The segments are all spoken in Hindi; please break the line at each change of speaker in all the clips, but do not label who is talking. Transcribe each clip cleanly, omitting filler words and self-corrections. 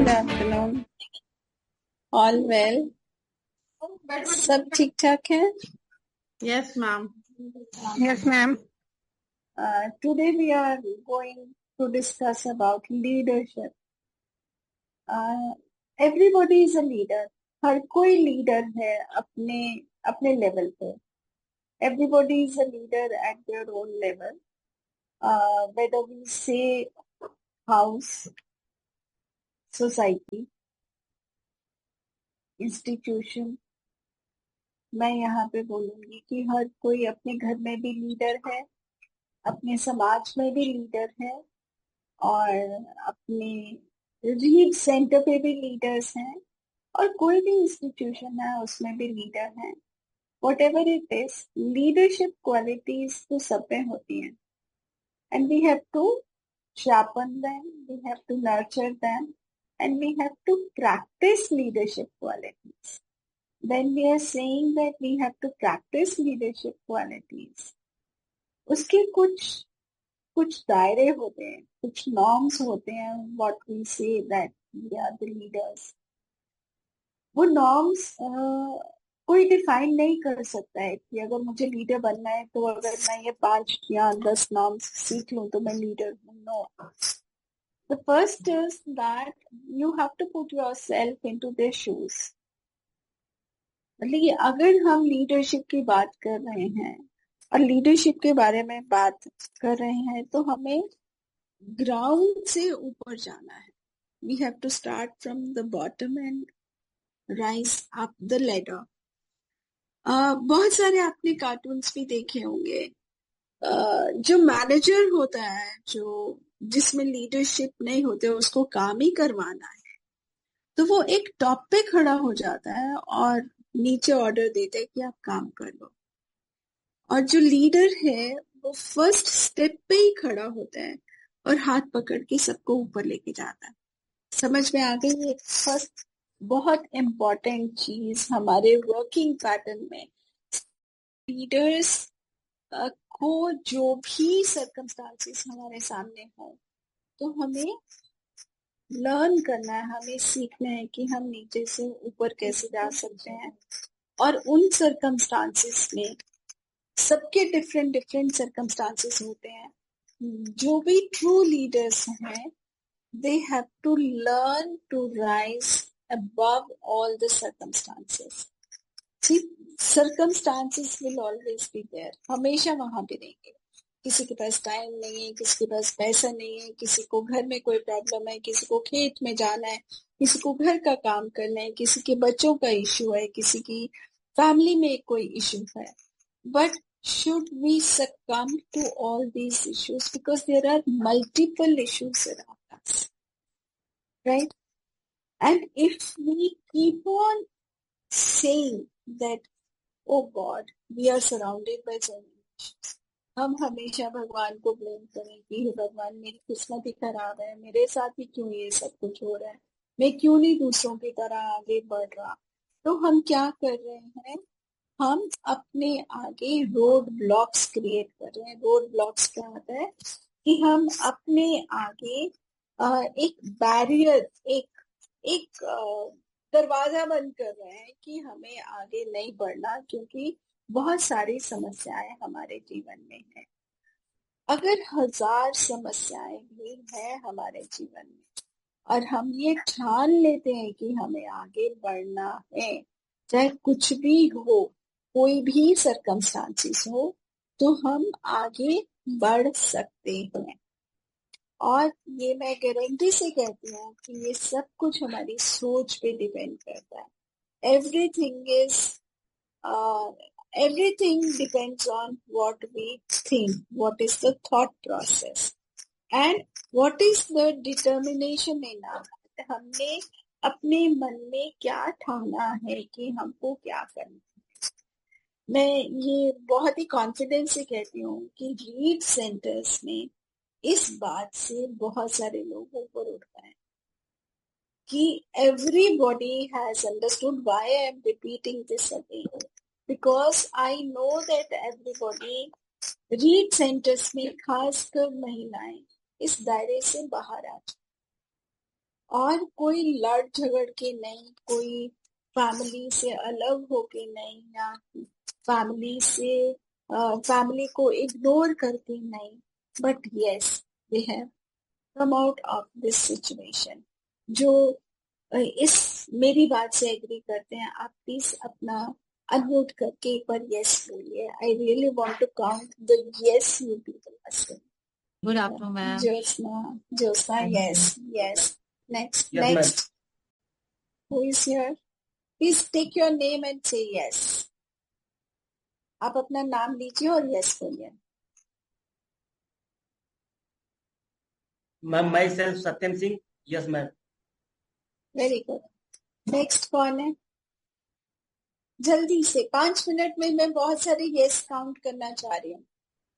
Good afternoon. All well? सब ठीक ठाक है?
Yes, ma'am.
Yes, ma'am.
Today we are going to discuss about leadership. Everybody is a leader. हर कोई leader है अपने level पे. Everybody is a leader at their own level. Whether we say house, society, institution, मैं यहाँ पे बोलूंगी कि हर कोई अपने घर में भी लीडर है, अपने समाज में भी लीडर है और अपने रीड सेंटर पे भी लीडर्स हैं और कोई भी इंस्टीट्यूशन है उसमें भी लीडर हैं. Whatever it is, leadership qualities तो सब में होती हैं and we have to sharpen them, we have to nurture them and we have to practice leadership qualities. When we are saying that we have to practice leadership qualities, उसके कुछ दायरे होते हैं, कुछ नॉर्म्स होते हैं. What we say that we are the leaders, वो नॉर्म्स कोई डिफाइन नहीं कर सकता है कि अगर मुझे लीडर बनना है तो अगर मैं ये 5 या 10 नॉर्म्स सीख लूं तो मैं लीडर हूं. No. The first is that you have to put yourself into their shoes. मतलब अगर हम लीडरशिप की बात कर रहे हैं और लीडरशिप के बारे में बात कर रहे हैं तो हमें ग्राउंड से ऊपर जाना है. We have to start from the bottom and rise up the ladder. बहुत सारे आपने कार्टून्स भी देखे होंगे. जो मैनेजर होता है, जो जिसमें लीडरशिप नहीं होते, उसको काम ही करवाना है, तो वो एक टॉप पे खड़ा हो जाता है और नीचे ऑर्डर देता है कि आप काम कर लो. और जो लीडर है वो फर्स्ट स्टेप पे ही खड़ा होता है और हाथ पकड़ के सबको ऊपर लेके जाता है. समझ में आ गई? ये फर्स्ट बहुत इम्पोर्टेंट चीज हमारे वर्किंग पैटर्न में. लीडर्स को जो भी सर्कमस्टांसेस हमारे सामने हो तो हमें लर्न करना है, हमें सीखना है कि हम नीचे से ऊपर कैसे जा सकते हैं. और उन सर्कमस्टांसेस में सबके डिफरेंट सर्कमस्टांसेस होते हैं. जो भी ट्रू लीडर्स हैं, they have to learn to rise above all the circumstances. See, circumstances will always be there. हमेशा वहां पे रहेंगे. किसी के पास टाइम नहीं है, किसी के पास पैसा नहीं है, किसी को घर में कोई प्रॉब्लम है, किसी को खेत में जाना है, किसी को घर का काम करना है, किसी के बच्चों का इश्यू है, किसी की फैमिली में कोई इश्यू है. But should we succumb to all these issues because there are multiple issues around us, right? And if we keep on saying that, oh God, we are surrounded by so many issues, हम हमेशा भगवान को ब्लेम करें कि हे भगवान, मेरी किस्मत ही खराब है, मेरे साथ ही क्यों ये सब कुछ हो रहा है, मैं क्यों नहीं दूसरों की तरह आगे बढ़ रहा. तो हम क्या कर रहे हैं? हम अपने आगे रोड ब्लॉक्स क्रिएट कर रहे हैं. रोड ब्लॉक्स क्या होता है कि हम अपने आगे एक बैरियर, एक दरवाजा बंद कर रहे हैं कि हमें आगे नहीं बढ़ना, क्योंकि बहुत सारी समस्याएं हमारे जीवन में हैं. अगर 1000 समस्याएं भी हैं हमारे जीवन में और हम ये ठान लेते हैं कि हमें आगे बढ़ना है, चाहे कुछ भी हो, कोई भी सर्कमस्टांसेस हो, तो हम आगे बढ़ सकते हैं. और ये मैं गारंटी से कहती हूँ कि ये सब कुछ हमारी सोच पे डिपेंड करता है. Everything depends on what we think, what is the thought process and what is the determination in our mind. हमने अपने मन में क्या ठाना है कि हमको क्या करना है. मैं ये बहुत ही कॉन्फिडेंस से कहती हूँ कि रीड सेंटर्स में इस बात से बहुत सारे लोग ऊपर उठ गए कि everybody has understood why I am repeating this again, because I know that everybody read centres में खासकर महिलाएं इस दायरे से बाहर आ जाए और कोई लड़ झगड़ के नहीं, कोई फैमिली से अलग होके नहीं, या फैमिली को इग्नोर करके नहीं, but yes we have come out of this situation. जो इस मेरी बात से एग्री करते हैं, आप प्लीज अपना अनम्यूट करके एक बार यस बोलिए। I really want to count the yes you people asking.
Good afternoon, ma'am.
Jyotsna, yes. Next. Who is here? Please take your name and say yes. आप अपना नाम लीजिए और yes बोलिए।
Ma'am my self Satyam Singh, yes ma'am.
Very good. Next कौन है? जल्दी से 5 मिनट में मैं बहुत सारे yes काउंट करना चाह रही हूँ।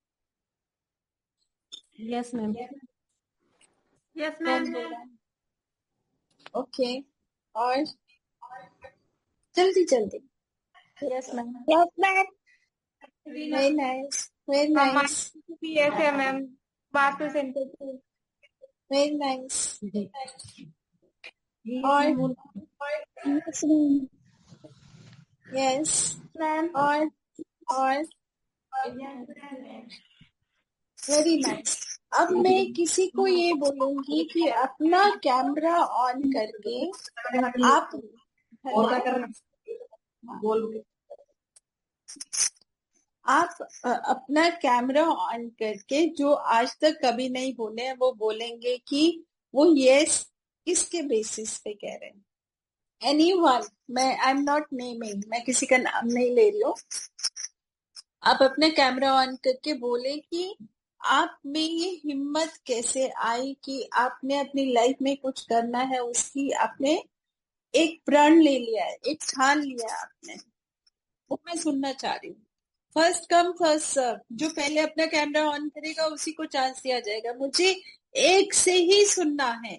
Yes, ma'am.
Yes, ma'am.
Okay, और जल्दी।
Yes, ma'am.
Yes, ma'am. Very nice.
Yes, ma'am. Back to center.
Very nice. और yes,
Ma'am.
और वेरी नाइस। अब मैं किसी को ये बोलूंगी कि अपना कैमरा ऑन करके आप अपना कैमरा ऑन करके जो आज तक कभी नहीं बोले हैं वो बोलेंगे कि वो यस किसके बेसिस पे कह रहे हैं। एनीवन, मैं आई एम नॉट नेमिंग, मैं किसी का नाम नहीं ले रही हूँ। आप अपना कैमरा ऑन करके बोले कि आप में ये हिम्मत कैसे आई कि आपने अपनी लाइफ में कुछ करना है, उसकी आपने एक प्रण ले लिया है, एक ठान लिया है आपने, वो मैं सुनना चाह रही हूँ। फर्स्ट कम फर्स्ट सर्व, जो पहले अपना कैमरा ऑन करेगा उसी को चांस दिया जाएगा। मुझे एक से ही सुनना है।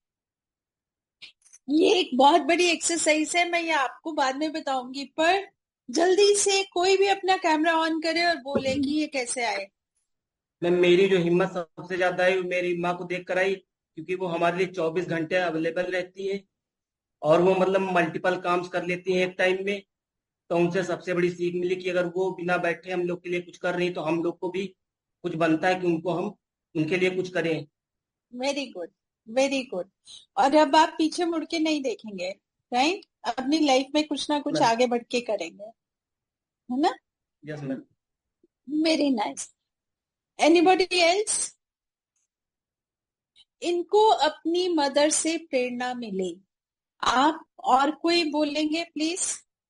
ये एक बहुत बड़ी एक्सरसाइज है, मैं ये आपको बाद में बताऊंगी, पर जल्दी से कोई भी अपना कैमरा ऑन करे और बोले कि ये कैसे आए।
मैम मेरी जो हिम्मत सबसे ज्यादा है वो मेरी माँ को देख कर आई, क्योंकि वो हमारे लिए 24 घंटे अवेलेबल रहती है और वो मतलब मल्टीपल काम कर लेती हैं एक टाइम में। तो उनसे सबसे बड़ी सीख मिली कि अगर वो बिना बैठे हम लोग के लिए कुछ कर रही तो हम लोग को भी कुछ बनता है कि हम उनके लिए कुछ करें।
Very good. और अब आप पीछे मुड़ के नहीं देखेंगे, राइट? अपनी लाइफ में कुछ ना कुछ आगे बढ़ के करेंगे, है ना?
Yes ma'am.
Very nice. Anybody else? इनको अपनी मदर से प्रेरणा मिले। आप और कोई बोलेंगे प्लीज?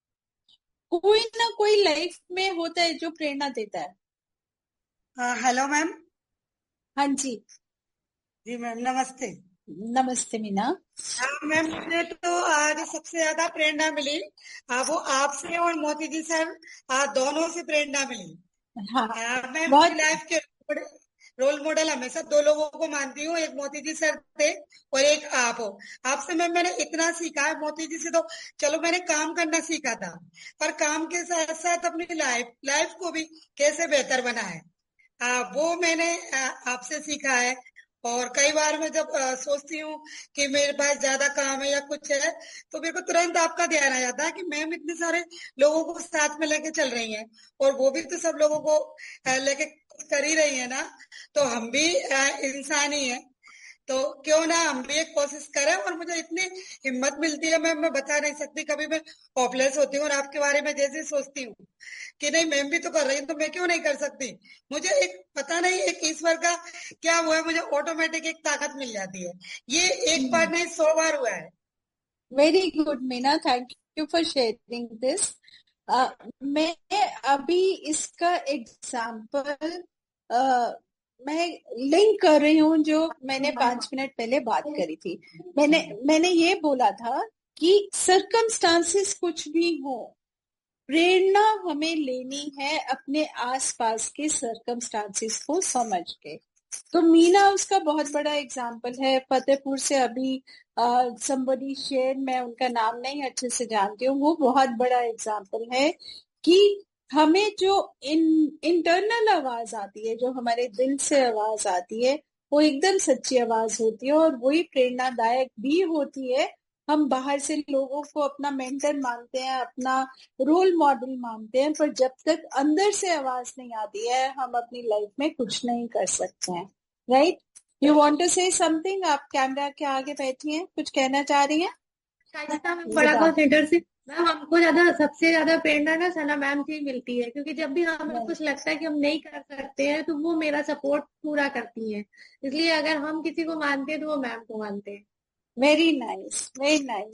कोई ना कोई लाइफ में होता है जो प्रेरणा देता है।
Hello ma'am.
हाँ जी
मैम नमस्ते।
नमस्ते मीना।
मैम मुझे तो आज सबसे ज्यादा प्रेरणा मिली वो आपसे और मोती जी सर दोनों से प्रेरणा मिली। मैं अपनी लाइफ के रोल मॉडल हमेशा 2 लोगों को मानती हूँ, एक मोती जी सर थे और एक आप हो। आपसे मैंने इतना सीखा है, मोती जी से तो चलो मैंने काम करना सीखा था, पर काम के साथ साथ अपनी लाइफ को भी कैसे बेहतर बनाए वो मैंने आपसे सीखा है। और कई बार मैं जब सोचती हूँ कि मेरे पास ज्यादा काम है या कुछ है, तो मेरे को तुरंत आपका ध्यान आ जाता है कि मैम इतने सारे लोगों को साथ में लेके चल रही हैं और वो भी तो सब लोगों को लेके कर ही रही है ना, तो हम भी इंसान ही है, तो क्यों ना हम भी एक कोशिश करें। और मुझे इतनी हिम्मत मिलती है मैं बता नहीं सकती। कभी मैं होपलेस होती हूँ और आपके बारे में जैसे सोचती हूँ कि नहीं मैम भी तो कर रही है तो मैं क्यों नहीं कर सकती। मुझे एक पता नहीं एक ईश्वर का क्या हुआ है, मुझे ऑटोमेटिक एक ताकत मिल जाती है। ये एक बार नहीं 100 बार हुआ है।
Very good Meena, thank you for sharing this. मैं अभी इसका एग्जाम्पल मैं लिंक कर रही हूँ जो मैंने 5 मिनट पहले बात करी थी। मैंने ये बोला था कि सर्कमस्टांसेस कुछ भी हो, प्रेरणा हमें लेनी है अपने आसपास के सर्कमस्टांसेस को समझ के। तो मीना उसका बहुत बड़ा एग्जाम्पल है। फतेहपुर से अभी somebody shared, मैं उनका नाम नहीं अच्छे से जानती हूँ, वो बहुत बड़ा एग्जाम्पल है कि हमें जो इंटरनल आवाज आती है, जो हमारे दिल से आवाज आती है, वो एकदम सच्ची आवाज होती है और वही प्रेरणादायक भी होती है। हम बाहर से लोगों को अपना मेंटर मानते हैं, अपना रोल मॉडल मानते हैं, पर जब तक अंदर से आवाज नहीं आती है हम अपनी लाइफ में कुछ नहीं कर सकते हैं। राइट? यू वांट टू से समथिंग? आप कैमरा के आगे बैठी हैं, कुछ कहना चाह रही हैं?
शाइस्ता मैम, बड़ा सेंटर से मैम हमको सबसे ज्यादा प्रेरणा ना सना मैम से ही मिलती है, क्योंकि जब भी हमें कुछ लगता है कि हम नहीं कर सकते हैं तो वो मेरा सपोर्ट पूरा करती हैं। इसलिए अगर हम किसी को मानते हैं तो वो मैम को मानते हैं।
Very nice, very nice.